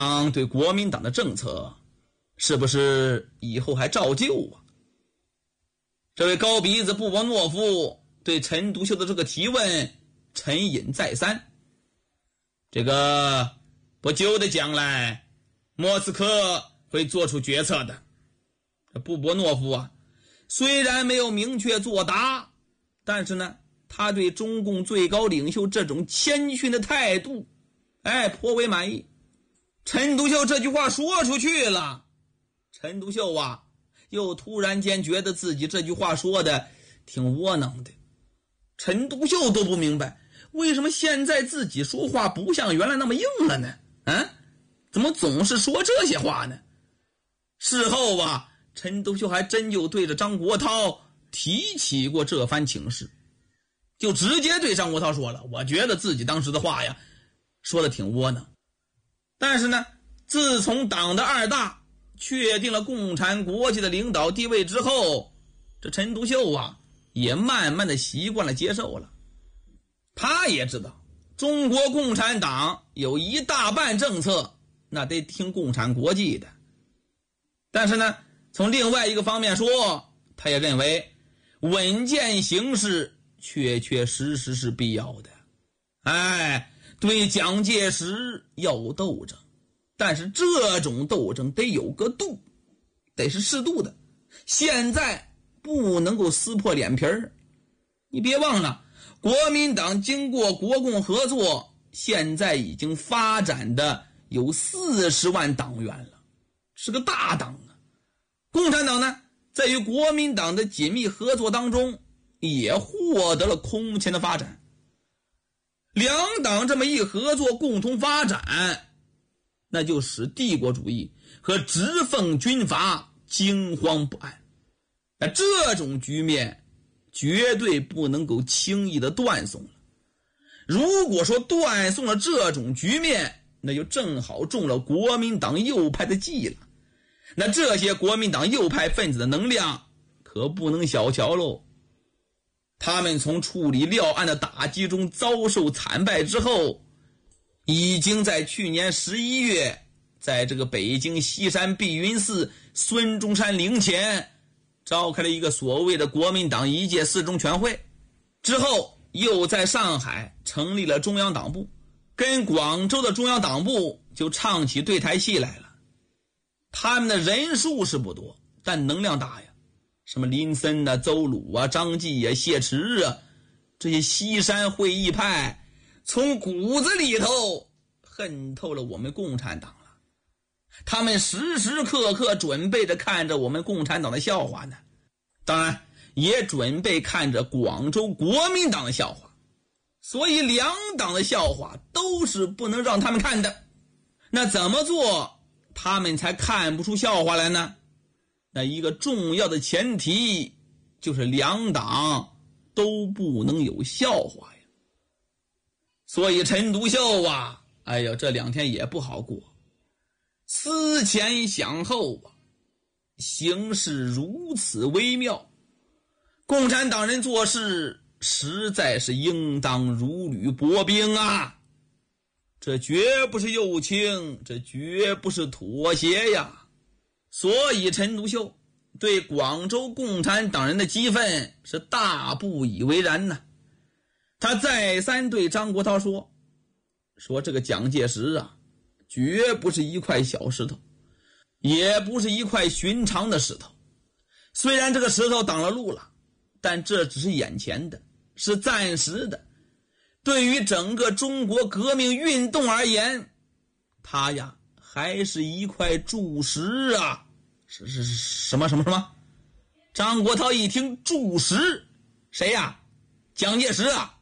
对国民党的政策是不是以后还照旧啊？这位高鼻子布波诺夫对陈独秀的这个提问沉吟再三。这个不久的将来，莫斯科会做出决策的。布波诺夫啊，虽然没有明确作答，但是呢，他对中共最高领袖这种谦逊的态度，颇为满意。陈独秀这句话说出去了，陈独秀啊，又突然间觉得自己这句话说的挺窝囊的。陈独秀都不明白，为什么现在自己说话不像原来那么硬了呢？怎么总是说这些话呢？事后啊，陈独秀还真就对着张国焘提起过这番情事，就直接对张国焘说了，我觉得自己当时的话呀，说的挺窝囊。但是呢，自从党的二大确定了共产国际的领导地位之后，这陈独秀啊，也慢慢的习惯了接受了。他也知道中国共产党有一大半政策那得听共产国际的，但是呢，从另外一个方面说，他也认为稳健形势确确实实是必要的。对蒋介石要斗争，但是这种斗争得有个度，得是适度的，现在不能够撕破脸皮儿。你别忘了，国民党经过国共合作，现在已经发展的有40万党员了，是个大党啊。共产党呢，在与国民党的紧密合作当中，也获得了空前的发展。两党这么一合作，共同发展，那就使帝国主义和直奉军阀惊慌不安。那这种局面绝对不能够轻易的断送了。如果说断送了这种局面，那就正好中了国民党右派的计了。那这些国民党右派分子的能量可不能小瞧喽。他们从处理廖案的打击中遭受惨败之后，已经在去年11月，在这个北京西山碧云寺孙中山陵前召开了一个所谓的国民党1届4中全会，之后又在上海成立了中央党部，跟广州的中央党部就唱起对台戏来了。他们的人数是不多，但能量大呀，什么林森啊、邹鲁啊、张继啊、谢池啊，这些西山会议派从骨子里头恨透了我们共产党了。他们时时刻刻准备着看着我们共产党的笑话呢，当然也准备看着广州国民党的笑话，所以两党的笑话都是不能让他们看的。那怎么做他们才看不出笑话来呢？那一个重要的前提就是两党都不能有笑话呀。所以陈独秀啊，这2天也不好过，思前想后啊，形势如此微妙，共产党人做事实在是应当如履薄冰啊，这绝不是右倾，这绝不是妥协呀。所以陈独秀对广州共产党人的激愤是大不以为然呢。他再三对张国焘说这个蒋介石啊，绝不是一块小石头，也不是一块寻常的石头。虽然这个石头挡了路了，但这只是眼前的，是暂时的。对于整个中国革命运动而言，他呀还是一块柱石啊！是什么？张国焘一听柱石，谁呀？蒋介石啊！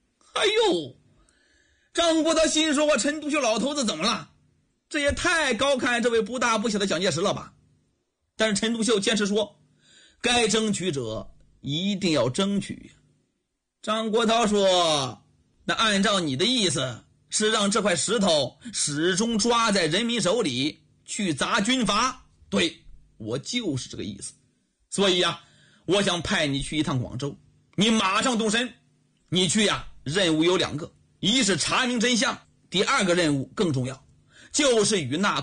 张国焘心说，我陈独秀老头子怎么了？这也太高看这位不大不小的蒋介石了吧？但是陈独秀坚持说，该争取者一定要争取。张国焘说，那按照你的意思，是让这块石头始终抓在人民手里，去砸军阀？对，我就是这个意思。所以啊，我想派你去一趟广州，你马上动身。你去呀，任务有2个，一是查明真相，第2个任务更重要， 就是与那